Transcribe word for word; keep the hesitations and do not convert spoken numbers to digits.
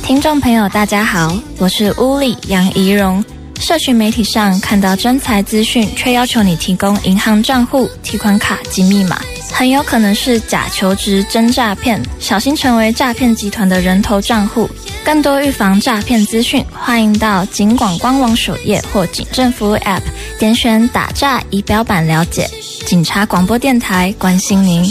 听众朋友大家好，我是乌里杨怡蓉。社群媒体上看到真财资讯，却要求你提供银行账户、提款卡及密码，很有可能是假求职真诈骗，小心成为诈骗集团的人头账户。更多预防诈骗资讯，欢迎到警广官网首页或警政服务 App 点选打诈仪表板了解。警察广播电台关心您。